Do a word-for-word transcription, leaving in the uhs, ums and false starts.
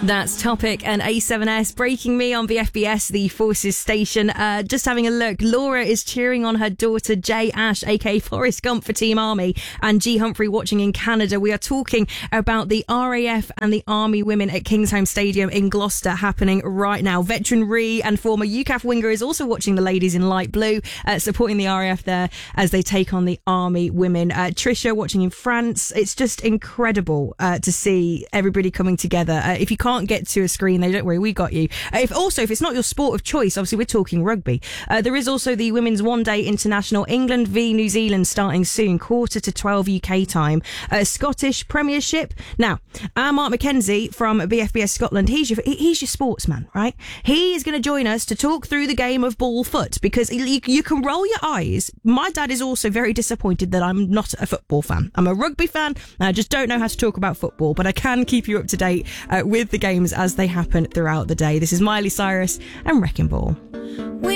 That's Topic and A seven S breaking me on V F B S, the Forces station. Uh, just having a look. Laura is cheering on her daughter Jay Ash, aka Forrest Gump, for Team Army, and G Humphrey watching in Canada. We are talking about the R A F and the Army women at Kingsholm Stadium in Gloucester happening right now. Veteran Ree and former U C A F winger is also watching the ladies in light blue, uh, supporting the R A F there as they take on the Army women. Uh, Trisha watching in France. It's just incredible uh, to see everybody coming together. Uh, if you can't Can't get to a screen, they don't worry, we got you. Uh, if also, if it's not your sport of choice, obviously we're talking rugby. Uh, there is also the Women's One Day International, England v New Zealand, starting soon, quarter to twelve U K time. Uh, Scottish Premiership. Now, our Mark McKenzie from B F B S Scotland, he's your he's your sportsman, right? He is going to join us to talk through the game of ball foot, because you, you can roll your eyes. My dad is also very disappointed that I'm not a football fan. I'm a rugby fan, and I just don't know how to talk about football, but I can keep you up to date uh, with the games as they happen throughout the day. This is Miley Cyrus and Wrecking Ball.